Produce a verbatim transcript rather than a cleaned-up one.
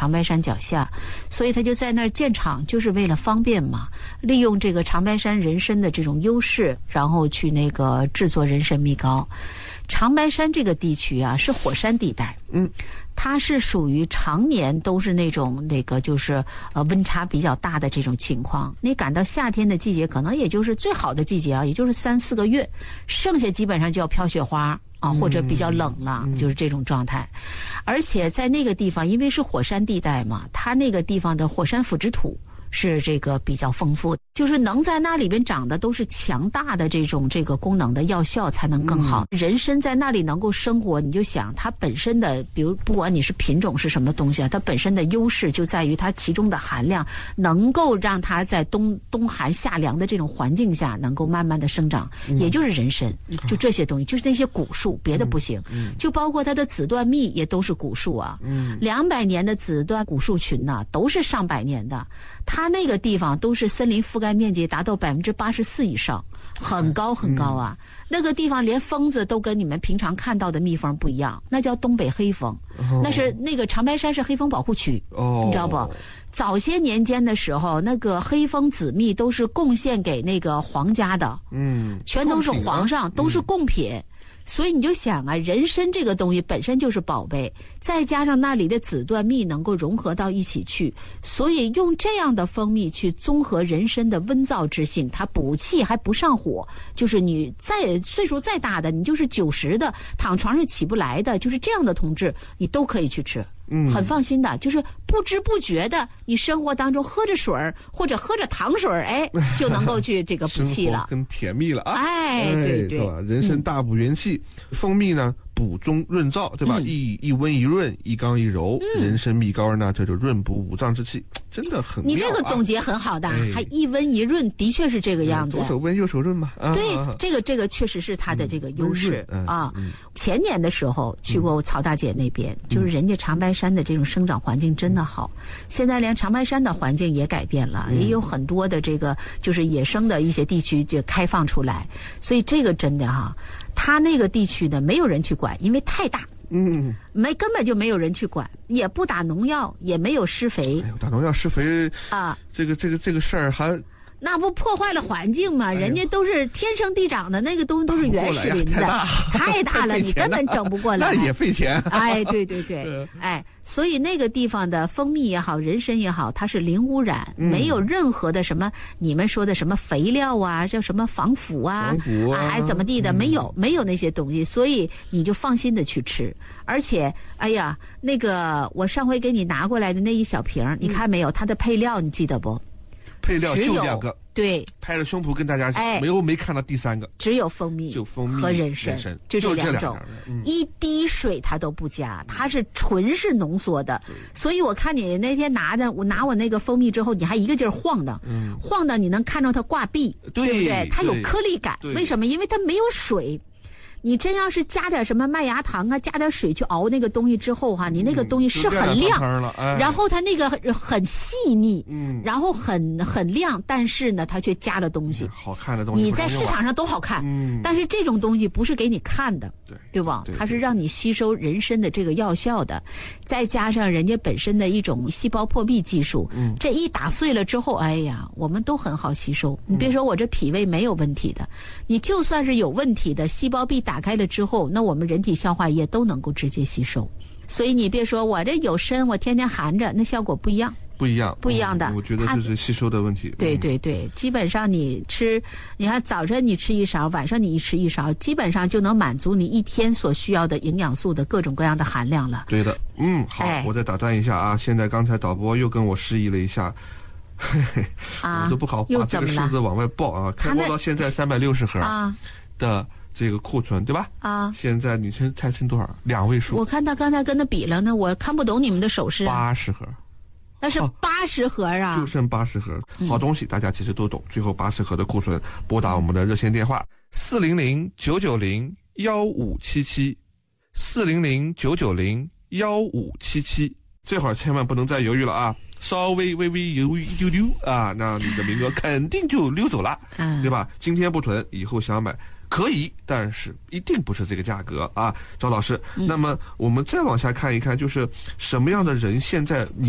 长白山脚下，所以他就在那儿建厂，就是为了方便嘛，利用这个长白山人参的这种优势，然后去那个制作人参蜜糕。长白山这个地区啊，是火山地带，嗯，它是属于常年都是那种那个就是呃温差比较大的这种情况。你赶到夏天的季节，可能也就是最好的季节啊，也就是三四个月，剩下基本上就要飘雪花啊，或者比较冷了，嗯、就是这种状态。而且在那个地方，因为是火山地带嘛，它那个地方的火山腐殖土是这个比较丰富，就是能在那里边长的都是强大的这种这个功能的药效才能更好。嗯、人参在那里能够生活，你就想它本身的，比如不管你是品种是什么东西啊，它本身的优势就在于它其中的含量能够让它在冬冬寒夏凉的这种环境下能够慢慢的生长，嗯、也就是人参，就这些东西，就是那些古树，别的不行。嗯、就包括它的紫椴蜜也都是古树啊，两、嗯、百年的紫椴古树群呢、啊，都是上百年的。它那个地方都是森林覆盖面积达到百分之八十四以上，很高很高啊！嗯、那个地方连蜂子都跟你们平常看到的蜜蜂不一样，那叫东北黑蜂，哦、那是那个长白山是黑蜂保护区，哦、你知道不？早些年间的时候，那个黑蜂紫蜜都是贡献给那个皇家的，嗯，全都是皇上，啊、都是贡品。嗯所以你就想啊，人参这个东西本身就是宝贝，再加上那里的紫椴蜜能够融合到一起去，所以用这样的蜂蜜去综合人参的温燥之性，它补气还不上火，就是你再岁数再大的，你就是九十的，躺床上起不来的，就是这样的同志，你都可以去吃。嗯，很放心的，就是不知不觉的，你生活当中喝着水儿或者喝着糖水儿，哎，就能够去这个补气了， 更甜蜜了啊！ 哎，对对， 是吧？人参大补元气，嗯、蜂蜜呢补中润燥，对吧？嗯、一一温一润，一刚一柔，嗯、人参蜜膏呢，这就润补五脏之气，真的很妙啊。 你这个总结很好的，哎、还一温一润，的确是这个样子。 左手温，右手润嘛。啊、 对，啊、这个这个确实是它的这个优势、嗯、啊。嗯、前年的时候去过曹大姐那边，嗯、就是人家长白山的这种生长环境真的好，嗯、现在连长白山的环境也改变了，嗯、也有很多的这个就是野生的一些地区就开放出来，所以这个真的哈，他那个地区呢没有人去管，因为太大。嗯，没根本就没有人去管，也不打农药，也没有施肥。 哎呦，打农药施肥啊，这个这个这个事儿还。 那不破坏了环境吗？人家都是天生地长的，那个东西都是原始林的， 太大太大了，你根本整不过来。 那也费钱。 哎，对对对，哎，所以那个地方的蜂蜜也好，人参也好，它是零污染，嗯、没有任何的什么你们说的什么肥料啊，叫什么防腐啊， 防腐啊， 还、啊、怎么地的，嗯、没有没有那些东西，所以你就放心的去吃。而且，哎呀，那个我上回给你拿过来的那一小瓶，嗯、你看没有？它的配料你记得不？ 配料就两个， 对， 拍着胸脯跟大家，哎，没有没看到第三个， 只有蜂蜜， 就蜂蜜和人参，就这两种，嗯、一滴水它都不加，它是纯是浓缩的。所以我看你那天拿的，我拿我那个蜂蜜之后，你还一个劲儿晃的，嗯、晃的你能看到它挂壁， 对, 对不对？它有颗粒感，为什么？因为它没有水。你真要是加点什么麦芽糖啊，加点水去熬那个东西之后哈、啊，你那个东西是很亮， 嗯哎、 然后它那个很细腻，嗯，然后很很亮，但是呢，它却加了东西， 好看的东西， 你在市场上都好看，嗯，但是这种东西不是给你看的，对对吧？它是让你吸收人参的这个药效的，再加上人家本身的一种细胞破壁技术，嗯，这一打碎了之后，哎呀，我们都很好吸收。你别说我这脾胃没有问题的，你就算是有问题的，细胞壁打打开了之后，那我们人体消化液都能够直接吸收，所以你别说我这有参，我天天含着，那效果不一样， 不一样， 不一样的。 嗯、我觉得这是吸收的问题。 对对对，基本上你吃，你看早晨你吃一勺，晚上你一吃一勺，基本上就能满足你一天所需要的营养素的各种各样的含量了。 对的，嗯，好，哎、我再打断一下啊，现在刚才导播又跟我示意了一下。嘿嘿，啊、我都不好把这个数字往外报啊！开播到现在三百六十盒的这个库存，对吧？啊，现在你猜猜成多少？两位数。 我看他刚才跟他比了呢，我看不懂你们的手势。 八十盒， 那是八十盒啊！ 就剩八十盒，好东西大家其实都懂。最后八十盒的库存，拨打我们的热线电话四零零九九零幺五七七，四零零九九零幺五七七。这会儿千万不能再犹豫了啊！稍微微微犹豫一丢丢啊，那你的名额肯定就溜走了，嗯、对吧？今天不囤，以后想买可以，但是一定不是这个价格啊，赵老师。嗯、那么我们再往下看一看，就是什么样的人现在你。